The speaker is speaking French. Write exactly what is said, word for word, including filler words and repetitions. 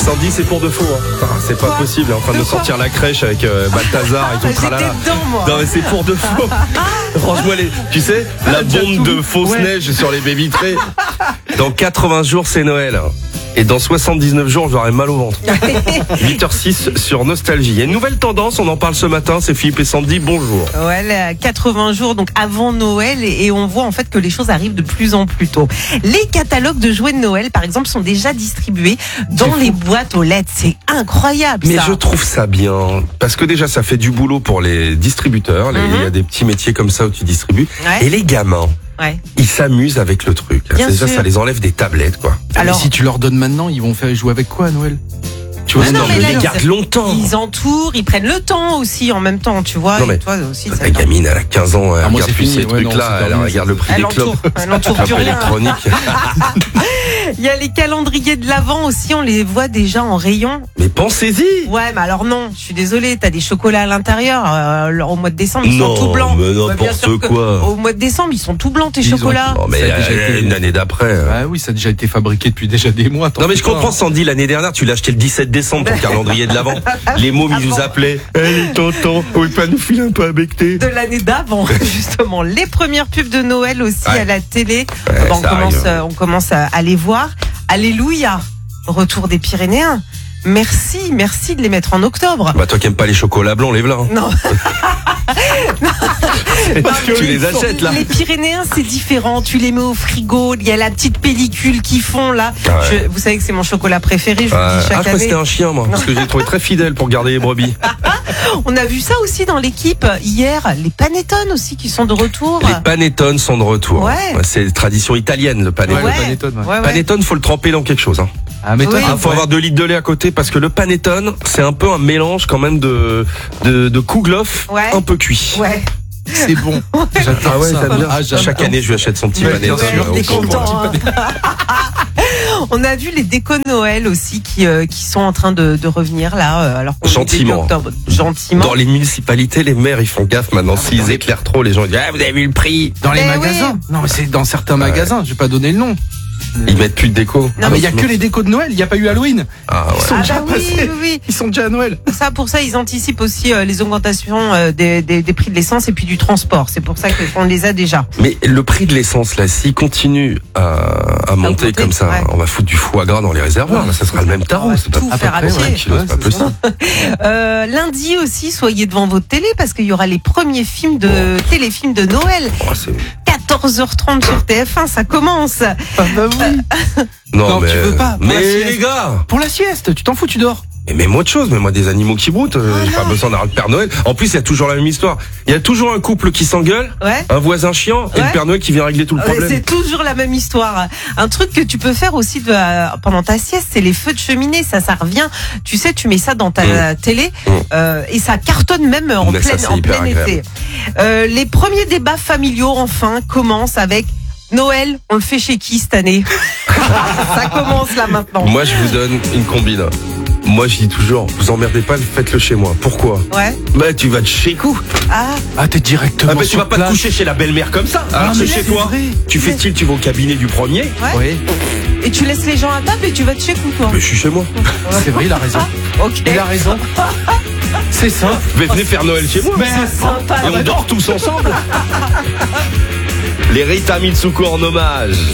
Sandy, c'est pour de faux. Hein. Ah, c'est pas Quoi possible. Elle est en train de, De de sortir la crèche avec euh, Balthazar et tout le J'étais tralala. dedans, moi. Non mais c'est pour de faux. Franchement, les, tu sais, la bombe de fausse Ouais. neige sur les baies vitrées. Dans quatre-vingts jours, c'est Noël. Et dans soixante-dix-neuf jours, j'aurai mal au ventre. huit heures six sur Nostalgie. Il y a une nouvelle tendance, on en parle ce matin, c'est Philippe et Sandy, bonjour. Ouais, là, quatre-vingts jours, donc avant Noël, et, et on voit en fait que les choses arrivent de plus en plus tôt. Les catalogues de jouets de Noël, par exemple, sont déjà distribués dans les boîtes aux lettres. C'est incroyable, Mais ça. je trouve ça bien, parce que déjà ça fait du boulot pour les distributeurs, les- il Mhm. y a des petits métiers comme ça où tu distribues, Ouais. et les gamins, Ouais. ils s'amusent avec le truc. Bien Déjà sûr. ça les enlève des tablettes, quoi. Alors- Mais si tu leur donnes maintenant, ils vont faire jouer avec quoi à Noël? Tu vois, Ah c'est non, dans mais le là, ils délire. gardent longtemps. Ils entourent, ils prennent le temps aussi en même temps, tu vois. Non, mais et toi aussi, ça La gamine, elle a quinze ans, elle Ah, moi, regarde c'est plus fini. ces Ouais, non, trucs-là, c'est elle terminé, regarde ça. le prix Elle des clopes. entoure, elle entoure plus Clope rien. électronique. Il y a les calendriers de l'Avent aussi, on les voit déjà en rayon. Mais pensez-y. Ouais, mais alors non, je suis désolée, t'as des chocolats à l'intérieur. euh, au mois de décembre, ils Non, sont tout blancs. mais Bah, bien n'importe sûr que quoi. Au mois de décembre, ils sont tout blancs tes Ils ont- chocolats. Non, mais Ça a déjà euh, été- une année d'après. euh. Ah oui, ça a déjà été fabriqué depuis déjà des mois. t'en Non mais fais je pas, comprends hein. Sandy, l'année dernière tu l'as acheté le dix-sept décembre ton calendrier de l'avant. Les mômes ils nous Avant. appelaient. Hey tonton, on peut pas nous filer un peu avec tes. De l'année d'avant, justement. Les premières pubs de Noël aussi Ouais. à la télé. Ouais, Bah, on, ça commence, arrive. euh, on commence à, à les voir. Alléluia, retour des Pyrénéens. Merci, merci de les mettre en octobre. Bah toi qui aimes pas les chocolats blancs, les blancs. Non, Parce que tu les achètes là. les Pyrénéens, c'est différent. Tu les mets au frigo. Il y a la petite pellicule qu'ils font là. Ah ouais. Je- vous savez que c'est mon chocolat préféré. Je vous Euh, le dis ah, je chaque crois que année. c'était un chien moi, parce que j'ai trouvé très fidèle pour garder les brebis. On a vu ça aussi dans l'équipe hier. Les panettone aussi qui sont de retour. Les panettone sont de retour. Ouais. C'est tradition italienne le panettone. Ouais, le panettone, ouais. ouais, ouais. Panettone, faut le tremper dans quelque chose. Hein. Ah, mais toi, Oui. Ah, faut avoir deux litres de lait à côté parce que le panettone, c'est un peu un mélange quand même de de, de kouglof Ouais. un peu cuit. Ouais. c'est bon. J'adore Ah ouais, ça. t'aimes bien. Ah, j'adore. Chaque année, je lui achète son petit Ouais, bien panettone. sûr. au Il est pauvre. content. hein. On a vu les décos de Noël aussi qui euh, qui sont en train de, de revenir là. euh, alors qu'on est début Gentiment. octobre. Gentiment. Dans les municipalités, les maires, ils font gaffe maintenant. S'ils éclairent trop, les gens disent, ah, vous avez vu le prix? Dans les Eh magasins. Non, mais c'est dans certains magasins. Je vais pas donner le nom. Ils mettent plus de déco. Non, mais il y a que les décos de Noël. Il y a pas eu Halloween. Ah ouais. Ils sont Ah déjà bah oui, passés. oui, oui. Ils sont déjà à Noël. Ça, pour ça, ils anticipent aussi euh, les augmentations euh, des, des, des prix de l'essence et puis du transport. C'est pour ça qu'on les a déjà. Mais le prix de l'essence, là, s'il continue à, à monter monter, comme ça, ouais. on va foutre du foie gras dans les réservoirs. Là, ça sera le même On tarot. va C'est pas tout à peu faire à près, pied. ouais. c'est pas Ouais, c'est possible. Euh, lundi aussi, soyez devant votre télé parce qu'il y aura les premiers films de téléfilms de Noël. Oh, c'est- quatorze heures trente sur T F un, ça commence. Ah bah oui. non, Non, mais, tu veux pas, pour la mais sieste. les gars, Pour la sieste, tu t'en fous, tu dors. mais même autre chose, mais moi des animaux qui broutent, euh, j'ai pas besoin d'avoir le Père Noël. En plus, il y a toujours la même histoire. Il y a toujours un couple qui s'engueule, Ouais. un voisin chiant et Ouais. le Père Noël qui vient régler tout le Ouais, problème. C'est toujours la même histoire. Un truc que tu peux faire aussi de, euh, pendant ta sieste, c'est les feux de cheminée. Ça, ça revient. Tu sais, tu mets ça dans ta télé Mm. euh, et ça cartonne même en Mais ça, plein, c'est en hyper plein agréable. été. Euh, les premiers débats familiaux, enfin, commencent avec Noël. On le fait chez qui cette année? Ça commence là maintenant. Moi, je vous donne une combine. Moi, je dis toujours, vous emmerdez pas, faites-le chez moi. Pourquoi? Ouais. Bah, tu vas de chez coup. Ah. Ah, t'es directement. Ah, bah, tu sur vas pas place. te coucher chez la belle-mère comme ça. Ah, Alors, mais c'est chez c'est toi. vrai. Tu fais style, tu vas au cabinet du premier. Ouais. Oui, Et tu laisses les gens à table et tu vas de chez où, toi? Mais je suis chez moi. c'est vrai, il a raison. Ok. Il a raison. C'est simple. Mais venez faire Noël chez moi. C'est sympa. Et on dort tous ensemble. Les Rita Mitsuko en hommage.